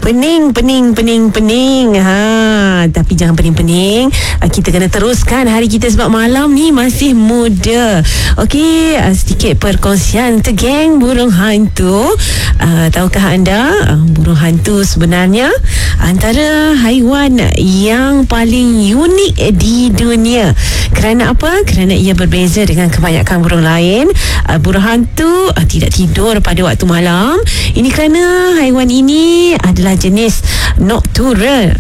Pening. Tapi jangan pening-pening. Kita kena teruskan hari kita sebab malam ni masih muda. Okey, sedikit perkongsian untuk geng burung hantu. Tahukah anda burung hantu sebenarnya antara haiwan yang paling unik di dunia. Kerana apa? Kerana ia berbeza dengan kebanyakan burung lain. Burung hantu tidak tidur pada waktu malam. Ini kerana haiwan ini adalah jenis nocturnal,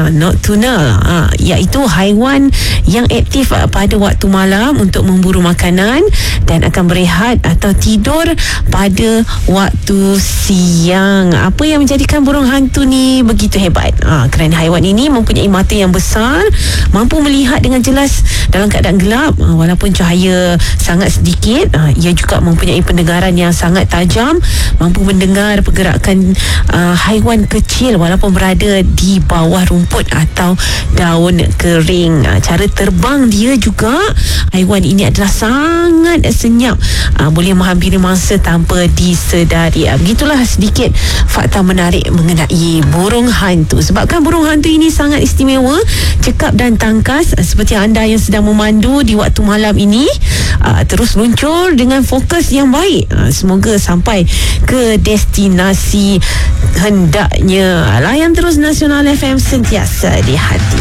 iaitu haiwan yang aktif pada waktu malam untuk memburu makanan dan akan berehat atau tidur pada waktu siang. Apa yang menjadikan burung hantu ni begitu hebat? Kerana haiwan ini mempunyai mata yang besar, mampu melihat dengan jelas dalam keadaan gelap walaupun cahaya sangat sedikit. Ia juga mempunyai pendengaran yang sangat tajam, mampu mendengar pergerakan haiwan kecil walaupun berada di bawah rumput atau daun kering. Cara terbang dia juga, haiwan ini adalah sangat senyap, boleh menghampiri mangsa tanpa disedari. Begitulah sedikit fakta menarik mengenai burung hantu. Sebabkan burung hantu ini sangat istimewa, cekap dan tangkas, seperti anda yang sedang memandu di waktu malam ini, terus luncur dengan fokus yang baik. Semoga sampai ke destinasi hendaknya. Layan terus Nasional FM, sentiasa di hati.